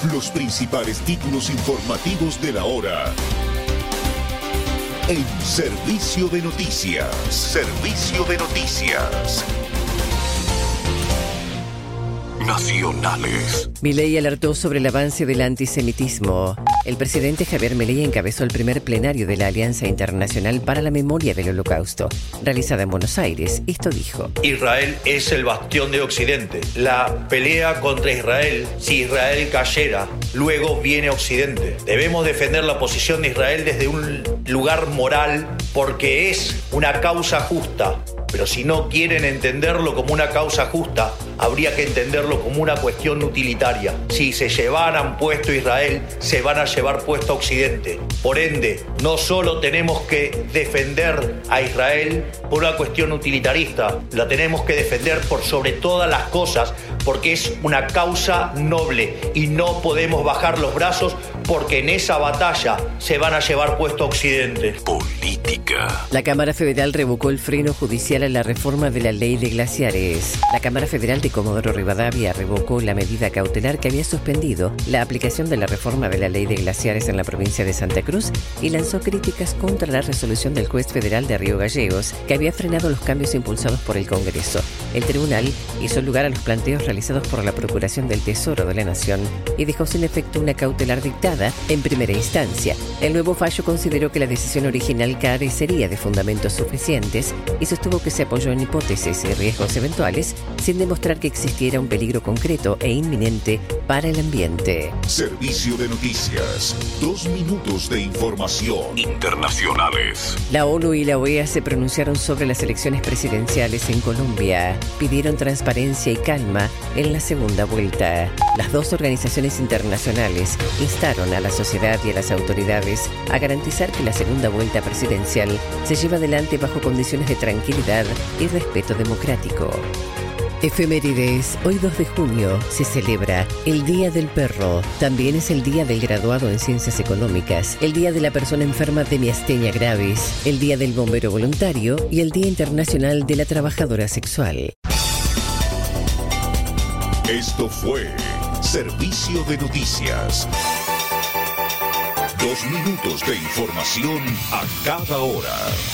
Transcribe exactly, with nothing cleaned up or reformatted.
Los principales títulos informativos de la hora. En Servicio de Noticias. Servicio de Noticias. Nacionales. Milei alertó sobre el avance del antisemitismo. El presidente Javier Milei encabezó el primer plenario de la Alianza Internacional para la Memoria del Holocausto, realizada en Buenos Aires. Esto dijo: Israel es el bastión de Occidente. La pelea contra Israel, si Israel cayera, luego viene Occidente. Debemos defender la posición de Israel desde un lugar moral porque es una causa justa. Pero si no quieren entenderlo como una causa justa, habría que entenderlo como una cuestión utilitaria. Si se llevaran puesto Israel, se van a llevar puesto Occidente. Por ende, no solo tenemos que defender a Israel por una cuestión utilitarista, la tenemos que defender por sobre todas las cosas, porque es una causa noble y no podemos bajar los brazos porque en esa batalla se van a llevar puesto Occidente. Política. La Cámara Federal revocó el freno judicial a la reforma de la ley de glaciares. La Cámara Federal de Comodoro Rivadavia revocó la medida cautelar que había suspendido la aplicación de la reforma de la ley de glaciares en la provincia de Santa Cruz y lanzó críticas contra la resolución del juez federal de Río Gallegos que había frenado los cambios impulsados por el Congreso. El tribunal hizo lugar a los planteos realizados por la Procuración del Tesoro de la Nación y dejó sin efecto una cautelar dictada en primera instancia. El nuevo fallo consideró que la decisión original carecería de fundamentos suficientes y sostuvo que se apoyó en hipótesis y riesgos eventuales sin demostrar que existiera un peligro concreto e inminente para el ambiente. Servicio de Noticias. Dos minutos de información. Internacionales. La ONU y la O E A se pronunciaron sobre las elecciones presidenciales en Colombia. Pidieron transparencia y calma en la segunda vuelta. Las dos organizaciones internacionales instaron a la sociedad y a las autoridades a garantizar que la segunda vuelta presidencial se lleva adelante bajo condiciones de tranquilidad y respeto democrático. Efemérides. Hoy dos de junio se celebra el Día del Perro. También es el Día del Graduado en Ciencias Económicas, el Día de la Persona Enferma de Miastenia Gravis, el Día del Bombero Voluntario y el Día Internacional de la Trabajadora Sexual. Esto fue Servicio de Noticias. Dos minutos de información a cada hora.